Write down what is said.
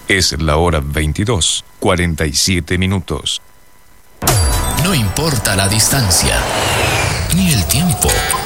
Es la hora 22:47. No importa la distancia, ni el tiempo,